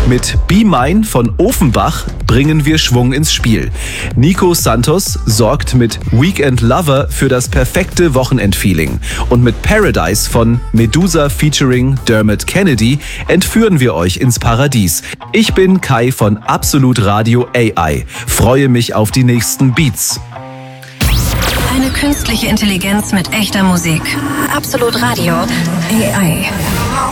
Mit Be Mine von Ofenbach bringen wir Schwung ins Spiel. Nico Santos sorgt mit Weekend Lover für das perfekte Wochenendfeeling. Und mit Paradise von Medusa featuring Dermot Kennedy entführen wir euch ins Paradies. Ich bin Kai von Absolut Radio AI. Freue mich auf die nächsten Beats. Eine künstliche Intelligenz mit echter Musik. Absolut Radio AI.